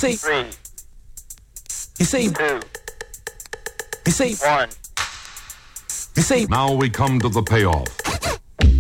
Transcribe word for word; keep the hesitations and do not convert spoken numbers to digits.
see, three, you see, two, you see, one. you see. Now we come to the payoff.